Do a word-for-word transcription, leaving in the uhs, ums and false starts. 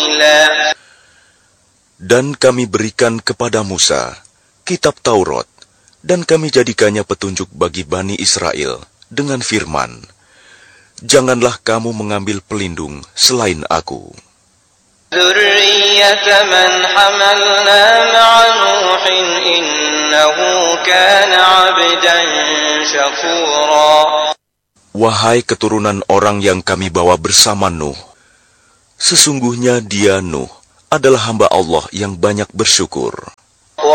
سبيلا. Dan kami berikan kepada Musa kitab Taurat, dan kami jadikannya petunjuk bagi Bani Israel dengan firman, janganlah kamu mengambil pelindung selain aku. ذرية من حملنا مع نوح إنه كان عبدا شكورا. Wahai keturunan orang yang kami bawa bersama Nuh, sesungguhnya dia Nuh adalah hamba Allah yang banyak bersyukur.